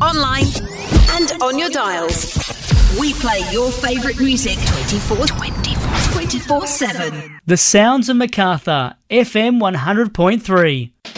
online and on your dials. We play your favourite music 24/7. The Sounds of Macarthur, FM 100.3.